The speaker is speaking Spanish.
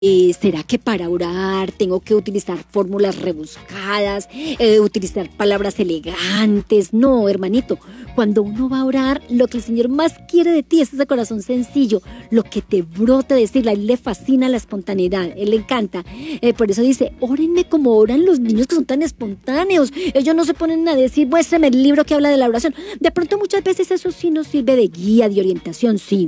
¿Será que para orar tengo que utilizar fórmulas rebuscadas, utilizar palabras elegantes? No, hermanito, cuando uno va a orar, lo que el Señor más quiere de ti es ese corazón sencillo, lo que te brota decirle. A Él le fascina la espontaneidad, Él le encanta. Por eso dice, órenme como oran los niños que son tan espontáneos. Ellos no se ponen a decir, muéstrame el libro que habla de la oración. De pronto muchas veces eso sí nos sirve de guía, de orientación, sí.